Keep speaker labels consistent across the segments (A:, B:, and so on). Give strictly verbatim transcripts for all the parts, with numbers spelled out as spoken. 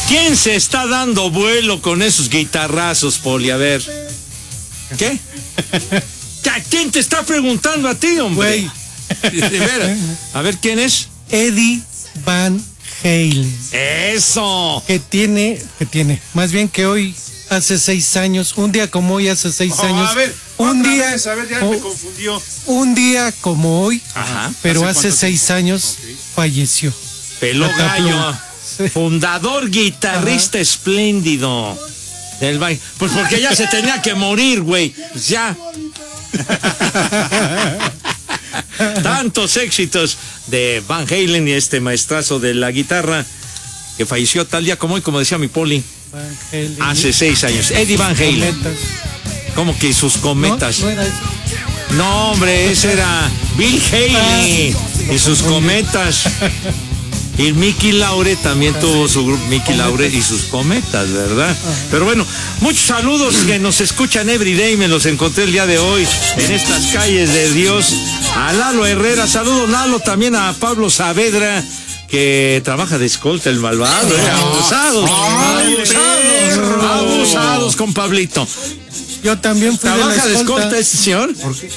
A: ¿Quién se está dando vuelo con esos guitarrazos, Poli? A ver. ¿Qué? ¿Quién te está preguntando a ti, hombre? Güey. De veras. A ver, ¿quién es?
B: Eddie Van Halen.
A: ¡Eso!
B: Que tiene, que tiene, más bien que hoy, hace seis años, un día como hoy, hace seis
C: oh,
B: años.
C: A ver,
B: un día.
C: Vez, a ver, ya oh, me confundió.
B: Un día como hoy,
A: ajá,
B: pero hace, hace seis tiempo? años, okay. falleció.
A: Peló Gallo. Sí. Fundador, guitarrista ajá. espléndido. Del baile. Pues porque ya se tenía que morir, güey. Pues ya. Tantos éxitos de Van Halen y este maestrazo de la guitarra que falleció tal día como hoy, como decía mi Poli.
B: Van Halen.
A: Hace seis años. Eddie Van Halen. Cometas. ¿Cómo que sus cometas?
B: No, no, era eso.
A: No, hombre, ese era Bill Haley ah, y sus cometas. Y Mickey Laure también ah, tuvo sí. su grupo, Mickey Laure y sus cometas, ¿verdad? Ajá. Pero bueno, muchos saludos que nos escuchan everyday, me los encontré el día de hoy en estas calles de Dios. A Lalo Herrera, saludos Lalo, también a Pablo Saavedra, que trabaja de escolta, el malvado, ¿eh? Abusados, Ay, abusados, abusados con Pablito.
B: Yo también fui
A: ¿Trabaja
B: de
A: la escolta.
B: de escolta
A: este señor? ¿Por qué?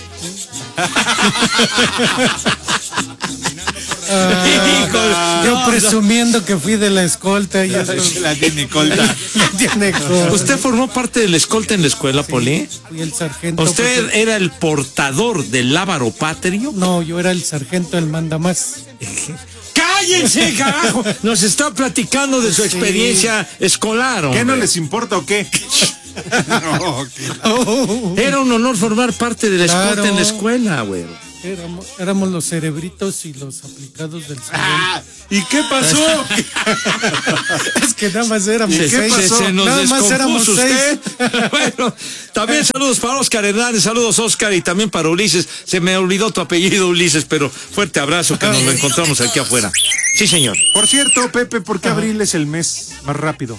B: Ah, yo presumiendo que fui de la escolta.
C: Ya la tiene colta.
B: tiene colta.
A: ¿Usted formó parte de la escolta en la escuela, sí, Poli?
B: Fui el sargento.
A: ¿Usted porque... era el portador del lábaro patrio?
B: No, yo era el sargento del mandamás.
A: ¡Cállense, carajo! Nos está platicando de su experiencia sí. escolar, hombre.
C: ¿Qué no les importa o qué?
A: No, no. Era un honor formar parte de la escolta claro. en la escuela, güey.
B: Éramos, éramos los cerebritos y los aplicados del salón.
C: Ah, ¿y qué pasó?
B: Es que nada más éramos
A: ¿Qué
B: seis.
A: pasó? Se nos
B: nada más éramos
A: usted. Seis. Bueno, también saludos para Oscar Hernández, saludos Oscar y también para Ulises. Se me olvidó tu apellido, Ulises, pero fuerte abrazo que nos lo encontramos aquí afuera. Sí, señor.
C: Por cierto, Pepe, ¿por qué abril es el mes más rápido?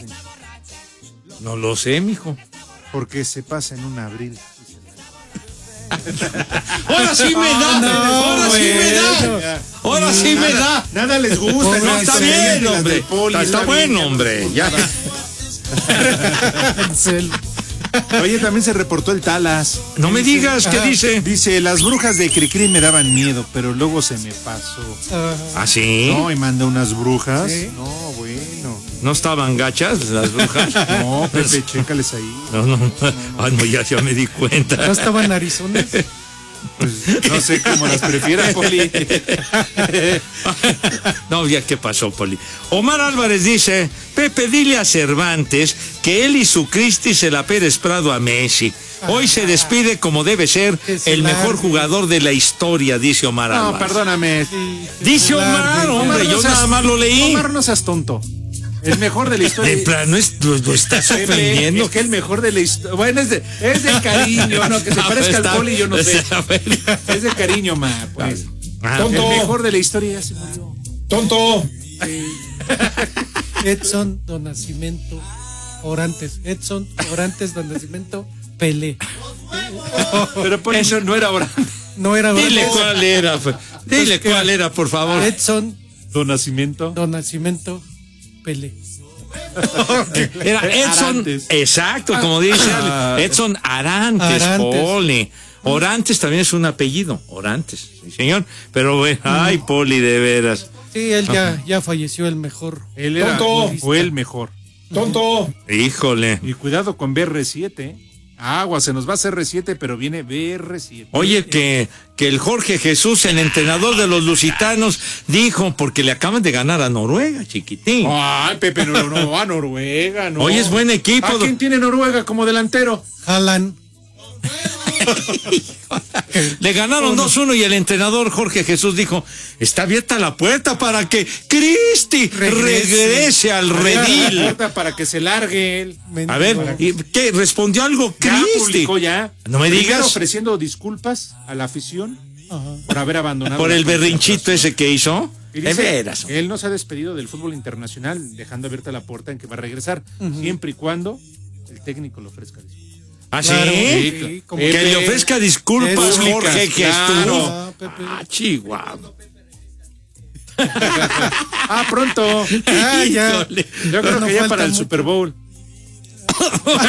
A: No lo sé, mijo.
C: Porque se pasa en un abril.
A: Ahora sí me da, no, ahora bueno. sí me da, ahora sí
C: nada,
A: me da.
C: Nada les gusta.
A: No, está bien, hombre. Poli, está, está bien, bueno, hombre. Ya.
C: Oye, también se reportó el Talas.
A: No me digas, ¿qué dice?
C: Dice, las brujas de Cricri me daban miedo, pero luego se me pasó.
A: ¿Ah, sí?
C: No, y mandé unas brujas.
B: ¿Sí?
C: No, bueno.
A: ¿No estaban gachas las brujas?
C: No, Pepe, chécales ahí.
A: No, no, no. Ah, no, ya, ya me di cuenta.
B: ¿No estaban arizonas?
C: Pues no sé cómo las prefieran, Poli.
A: No, ya qué pasó, Poli. Omar Álvarez dice, Pepe, dile a Cervantes que él y su Cristi se la Pérez Prado a Messi. Hoy se despide como debe ser el mejor jugador de la historia, dice Omar Álvarez.
C: No, perdóname. Sí,
A: dice Omar, hombre, yo nada más lo leí.
C: Omar, no seas tonto. El mejor de la historia.
A: De plano es, lo, lo estás ofendiendo.
C: Es que el mejor de la historia. Bueno, es de, es de cariño, no, que se parezca al Poli, yo no sé. Es de cariño, ma, pues.
A: Ah,
C: tonto. El mejor de la historia ya se murió.
A: Tonto.
B: Sí. Edson do Nascimento Orantes. Edson Orantes do Nascimento Pelé.
C: Pero por eso no era Orantes.
B: No era Orantes.
A: Dile cuál era. Dile
B: es que
A: cuál era, por favor.
B: Edson
C: do Nascimento.
B: Do Nascimento Pelé.
A: Era Edson, Arantes. Exacto, como dice Edson Arantes, Arantes. Poli. Orantes también es un apellido, Orantes, sí señor, pero bueno, ay, Poli, de veras.
B: Sí, él ya, ya falleció, el mejor.
C: Él era
A: Tonto.
C: Fue el mejor.
A: Tonto. Híjole.
C: Y cuidado con B R siete. Agua, se nos va a hacer R siete, pero viene B R siete.
A: Oye, que, que el Jorge Jesús, el entrenador de los lusitanos, dijo, porque le acaban de ganar a Noruega, chiquitín.
C: Ay, Pepe, no, no, no a Noruega, no.
A: Oye, es buen equipo.
C: ¿A quién tiene Noruega como delantero?
B: Haaland.
A: Le ganaron dos uno y el entrenador Jorge Jesús dijo, está abierta la puerta para que Cristi regrese, regrese al redil.
C: La puerta para que se largue él.
A: A ver, ¿qué? ¿Respondió algo Cristi?
C: Ya publicó ya.
A: No me
C: Primero
A: digas.
C: ofreciendo disculpas a la afición. Ajá. Por haber abandonado.
A: Por el berrinchito ese que hizo.
C: Y dice, veras. Él no se ha despedido del fútbol internacional, dejando abierta la puerta en que va a regresar, uh-huh. siempre y cuando el técnico le ofrezca disculpas.
A: ¿Ah,
B: claro,
A: sí?
B: sí como
A: que le ofrezca disculpas, Jorge, que
C: claro.
A: estuvo. Ah, Chihuahua.
C: Ah, pronto.
B: Ah, ya.
A: Híjole.
C: Yo creo
B: No
C: que ya
B: falta
C: para el
B: mucho.
C: Super Bowl.
A: Bueno,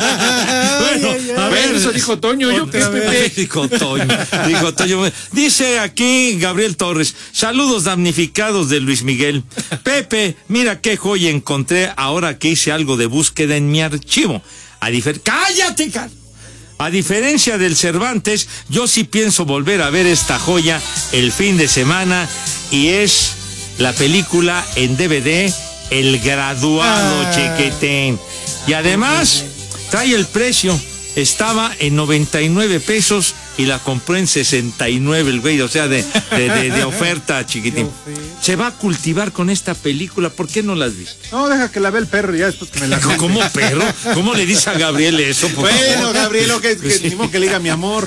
A: a ver,
C: Eso dijo Toño. Yo qué,
B: Otra vez.
C: Pepe.
A: Dijo Toño, dijo Toño. Dice aquí Gabriel Torres, saludos damnificados de Luis Miguel. Pepe, mira qué joya encontré ahora que hice algo de búsqueda en mi archivo. A difer... ¡Cállate, Carlos! A diferencia del Cervantes, yo sí pienso volver a ver esta joya el fin de semana y es la película en D V D El Graduado,
B: Ah.
A: chiquitín. Y además trae el precio. Estaba en noventa y nueve pesos y la compró en sesenta y nueve el güey, o sea, de, de, de, de oferta, chiquitín. Se va a cultivar con esta película, ¿por qué no la has visto?
C: No, deja que la vea el perro ya después que me la cuente.
A: ¿Cómo perro? ¿Cómo le dice a Gabriel eso? Por
C: Bueno,
A: favor?
C: Gabriel, que, que, ni modo que le diga mi amor.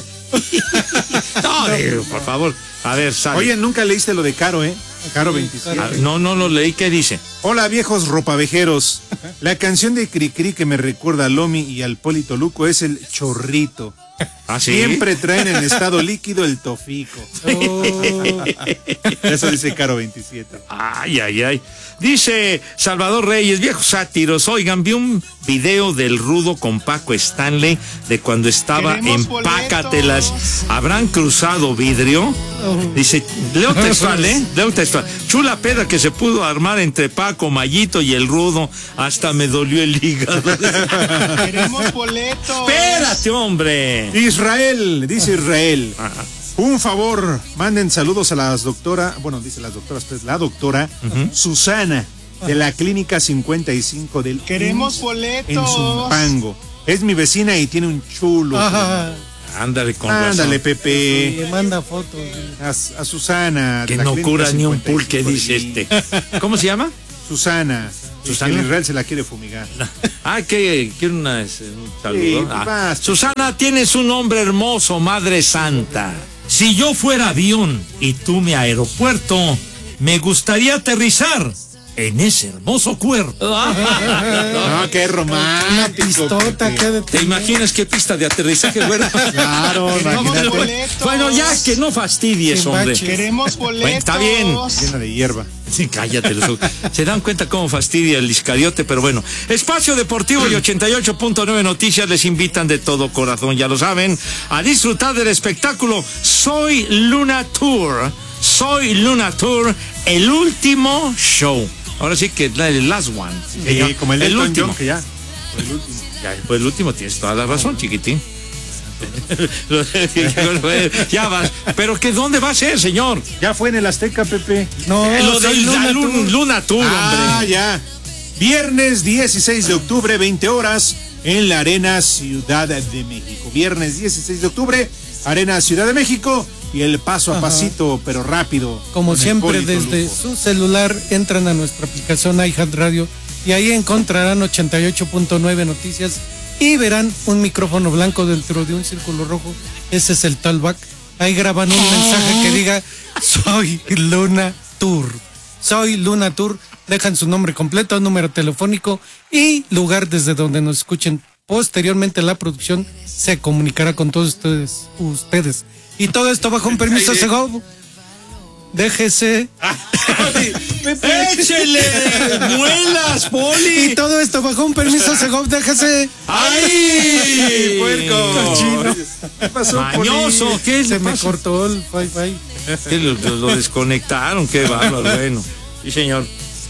A: No, digo, por favor. A ver, sale.
C: Oye, nunca leíste lo de Caro, ¿eh? Caro veintisiete.
A: Ah, no, no lo leí, ¿qué dice?
C: Hola, viejos ropavejeros. La canción de Cricri que me recuerda a Lomi y al Polito Luco es el Chorrito.
A: ¿Ah, sí?
C: Siempre traen en estado líquido el tofico.
B: Oh,
C: Eso dice Caro veintisiete.
A: Ay, ay, ay. Dice Salvador Reyes, viejos sátiros, oigan, vi un video del Rudo con Paco Stanley de cuando estaba
D: Queremos
A: en Pácatelas. ¿Habrán cruzado vidrio? Dice, leo textual, ¿eh? Leo textual. Chula peda que se pudo armar entre Paco, Mayito y el Rudo. Hasta me dolió el hígado.
D: Queremos boletos.
A: Espérate, hombre.
C: Israel, dice Israel.
A: Ajá.
C: Un favor, manden saludos a las doctora, bueno, dice las doctoras, pues la doctora Susana de la Clínica cincuenta y cinco del
D: Queremos
C: I M S S
D: boletos.
C: en Zumpango. Es mi vecina y tiene un chulo.
B: ajá.
A: Ándale con
C: Ándale,
A: razón.
C: Pepe.
B: Le manda fotos.
C: A, a Susana.
A: Que
C: de la
A: no
C: Clínica
A: cura ni un
C: cincuenta y
A: pulque,
C: cinco
A: dice
C: del I M S S.
A: este. ¿Cómo se llama?
C: Susana.
A: Susana.
C: Que el Israel se la quiere fumigar.
A: Ah, que quiero una, es, un saludo.
C: Sí,
A: Ah,
C: vas.
A: Susana, tienes un nombre hermoso, Madre Santa. Si yo fuera avión y tú mi aeropuerto, me gustaría aterrizar en ese hermoso cuerpo.
C: No, qué
B: Una
C: romántico.
B: pistota
C: Pepe.
B: que de
A: ¿Te imaginas qué pista de aterrizaje fuera?
C: Claro,
D: Queremos
C: imagínate.
D: boletos.
A: Bueno, ya que no fastidies,
B: Sin
A: hombre.
B: bache.
D: Queremos
A: Bueno,
D: boletos.
A: está bien.
C: Llena de hierba.
A: Sí, cállate los ojos. Se dan cuenta cómo fastidia el Iscariote, pero bueno. Espacio Deportivo y ochenta y ocho punto nueve Noticias les invitan de todo corazón, ya lo saben, a disfrutar del espectáculo Soy Luna Tour. Soy Luna Tour, el último show. Ahora sí que la- el last one.
C: Sí, como el de Elton
A: último.
C: John, que ya. fue el último.
A: Ya, pues el último, tienes toda la razón, chiquitín. Ya vas. Pero que ¿dónde va a ser, señor?
C: Ya fue en el Azteca, Pepe.
B: No,
A: Lo
B: soy
A: del
B: Luna
A: la Lun-
B: Tour.
A: Luna Tour,
C: Ah,
A: hombre.
C: ya. Viernes dieciséis de octubre, veinte horas, en la Arena Ciudad de México. Viernes dieciséis de octubre, Arena Ciudad de México. Y el paso a
B: Ajá.
C: pasito, pero rápido.
B: Como
C: con
B: siempre,
C: Hipólito
B: desde
C: Luco.
B: su celular entran a nuestra aplicación iHeartRadio y ahí encontrarán ochenta y ocho punto nueve Noticias y verán un micrófono blanco dentro de un círculo rojo. Ese es el talkback. Ahí graban un mensaje que diga: Soy Luna Tour. Soy Luna Tour. Dejan su nombre completo, número telefónico y lugar desde donde nos escuchen. Posteriormente la producción se comunicará con todos ustedes. ustedes. Y todo esto bajo un permiso Segov. Déjese.
A: ¡Échele! ¡Muelas,
B: Y
A: Poli!
B: todo esto bajo un permiso Segov. Déjese.
A: ¡Ay!
C: ¡Puerco! ¿Qué pasó,
A: Mañoso,
C: Poli?
A: ¿qué
B: Se
A: le
B: me
A: pasa?
B: cortó el wifi.
A: Que lo, lo- lo desconectaron, qué bárbaro, bueno. Sí, señor.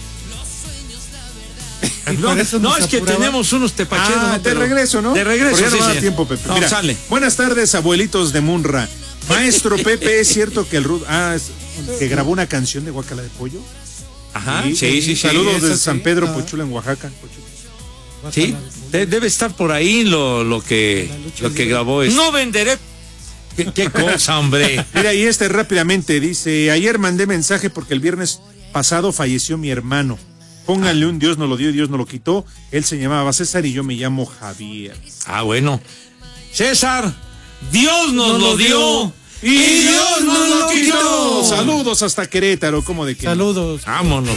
B: Y
A: No,
B: por eso
A: no,
B: nos
A: es que
B: apuraba.
A: tenemos unos tepacheros.
C: Ah,
A: ¿no?
C: de
A: Pero-
C: regreso, ¿no?
A: De regreso,
C: Porque ya
A: sí,
C: no da
A: sí.
C: tiempo, Pepe.
A: No,
C: Mira,
A: sale.
C: buenas tardes, abuelitos de Munra. Maestro Pepe, ¿es cierto que el Rudo... Ah, es- que grabó una canción de Guacala de Pollo?
A: Ajá, sí, sí, sí.
C: Saludos
B: esa
C: desde
B: sí.
C: San Pedro,
B: Ah.
C: Pochula, en Oaxaca.
A: Sí, de- debe estar por ahí lo, lo que lo que grabó es. No venderé. ¿Qué, qué cosa, hombre?
C: Mira, y este rápidamente dice, ayer mandé mensaje porque el viernes pasado falleció mi hermano. Pónganle un Dios nos lo dio y Dios nos lo quitó. Él se llamaba César y yo me llamo Javier.
A: Ah, bueno. César, Dios nos lo dio y Dios nos lo quitó.
C: Saludos hasta Querétaro, como de que...
B: Saludos.
A: Vámonos.